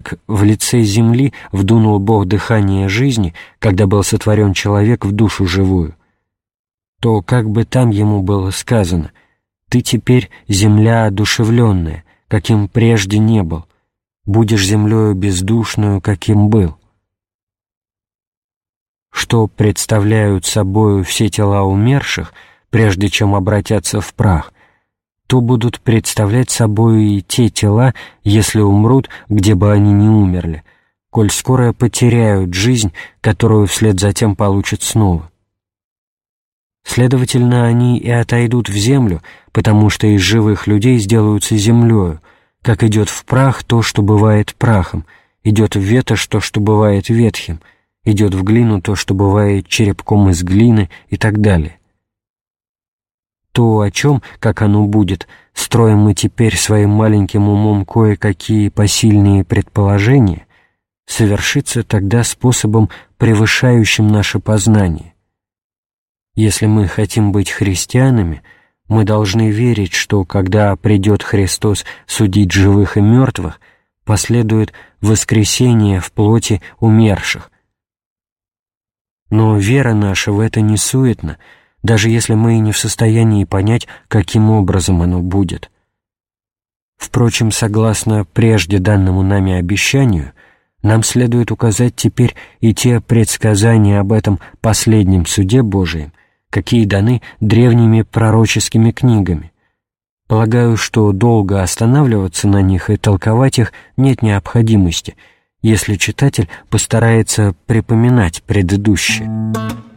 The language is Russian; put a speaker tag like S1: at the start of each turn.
S1: как в лице земли вдунул Бог дыхание жизни, когда был сотворен человек в душу живую, то как бы там ему было сказано: «Ты теперь земля одушевленная, каким прежде не был, будешь землею бездушную, каким был». Что представляют собою все тела умерших, прежде чем обратятся в прах, то будут представлять собою и те тела, если умрут, где бы они ни умерли, коль скоро потеряют жизнь, которую вслед за тем получат снова. Следовательно, они и отойдут в землю, потому что из живых людей сделаются землею, как идет в прах то, что бывает прахом, идет в ветошь то, что бывает ветхим, идет в глину то, что бывает черепком из глины и так далее. То, о чем, как оно будет, строим мы теперь своим маленьким умом кое-какие посильные предположения, совершится тогда способом, превышающим наше познание. Если мы хотим быть христианами, мы должны верить, что, когда придет Христос судить живых и мертвых, последует воскресение в плоти умерших. Но вера наша в это не суетна, даже если мы и не в состоянии понять, каким образом оно будет. Впрочем, согласно прежде данному нами обещанию, нам следует указать теперь и те предсказания об этом последнем суде Божием, какие даны древними пророческими книгами. Полагаю, что долго останавливаться на них и толковать их нет необходимости, если читатель постарается припоминать предыдущее.